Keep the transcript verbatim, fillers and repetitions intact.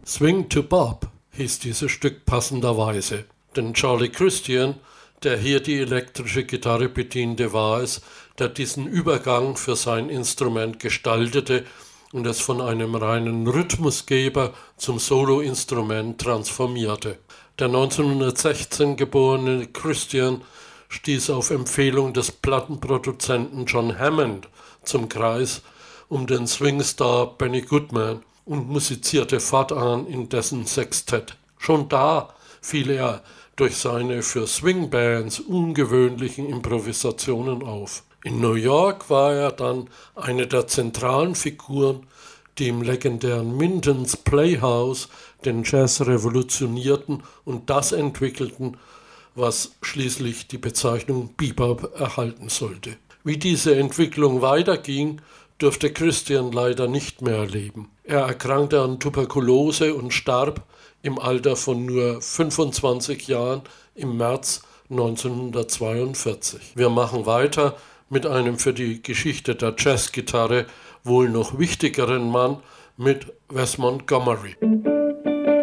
Swing to Bob hieß dieses Stück passenderweise, denn Charlie Christian, der hier die elektrische Gitarre bediente, war es, der diesen Übergang für sein Instrument gestaltete und es von einem reinen Rhythmusgeber zum Soloinstrument transformierte. Der neunzehnhundertsechzehn geborene Christian stieß auf Empfehlung des Plattenproduzenten John Hammond zum Kreis um den Swingstar Benny Goodman und musizierte fortan in dessen Sextett. Schon da fiel er durch seine für Swingbands ungewöhnlichen Improvisationen auf. In New York war er dann eine der zentralen Figuren, die im legendären Minton's Playhouse den Jazz revolutionierten und das entwickelten, was schließlich die Bezeichnung Bebop erhalten sollte. Wie diese Entwicklung weiterging, durfte Christian leider nicht mehr erleben. Er erkrankte an Tuberkulose und starb im Alter von nur fünfundzwanzig Jahren im März neunzehnhundertzweiundvierzig. Wir machen weiter mit einem für die Geschichte der Jazzgitarre wohl noch wichtigeren Mann, mit Wes Montgomery.